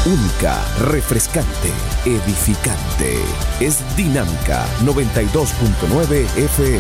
única, refrescante, edificante. Es Dinámica 92.9 FM.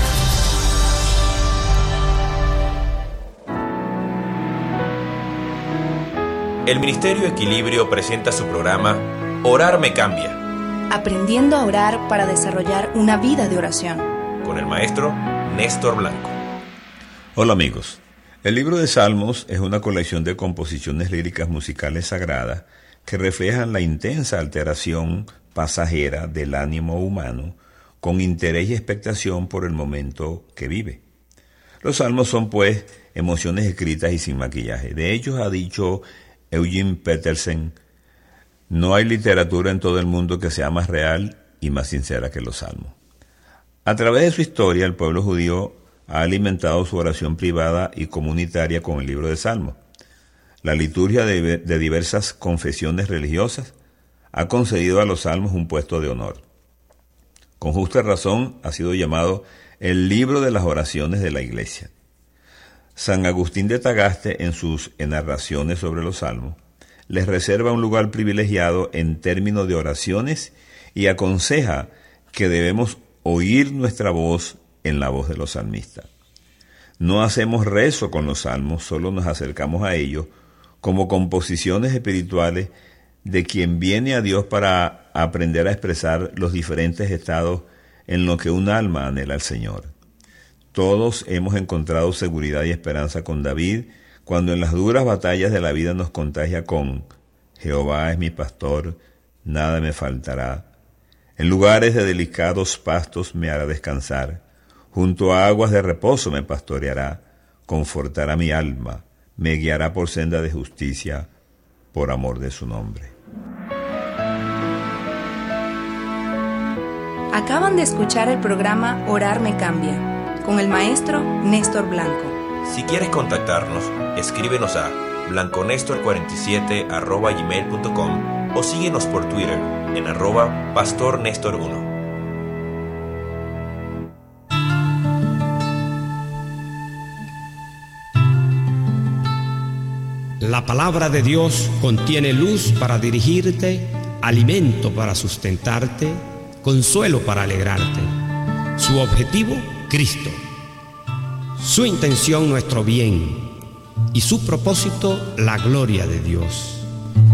El Ministerio Equilibrio presenta su programa Orar me cambia. Aprendiendo a orar para desarrollar una vida de oración. Con el maestro Néstor Blanco. Hola amigos. El libro de Salmos es una colección de composiciones líricas musicales sagradas que reflejan la intensa alteración pasajera del ánimo humano con interés y expectación por el momento que vive. Los salmos son pues emociones escritas y sin maquillaje. De ellos ha dicho Eugene Peterson: no hay literatura en todo el mundo que sea más real y más sincera que los salmos. A través de su historia, el pueblo judío ha alimentado su oración privada y comunitaria con el libro de Salmos. La liturgia de diversas confesiones religiosas ha concedido a los salmos un puesto de honor. Con justa razón ha sido llamado el libro de las oraciones de la Iglesia. San Agustín de Tagaste, en sus narraciones sobre los salmos, les reserva un lugar privilegiado en términos de oraciones y aconseja que debemos oír nuestra voz en la voz de los salmistas. No hacemos rezo con los salmos, solo nos acercamos a ellos como composiciones espirituales de quien viene a Dios para aprender a expresar los diferentes estados en los que un alma anhela al Señor. Todos hemos encontrado seguridad y esperanza con David cuando en las duras batallas de la vida nos contagia con Jehová es mi pastor, nada me faltará. En lugares de delicados pastos me hará descansar. Junto a aguas de reposo me pastoreará. Confortará mi alma. Me guiará por senda de justicia, por amor de su nombre. Acaban de escuchar el programa Orar me cambia, con el maestro Néstor Blanco. Si quieres contactarnos, escríbenos a blanconestor47@gmail.com o síguenos por Twitter en @pastornestor1. La palabra de Dios contiene luz para dirigirte, alimento para sustentarte, consuelo para alegrarte. Su objetivo, Cristo. Su intención, nuestro bien. Y su propósito, la gloria de Dios.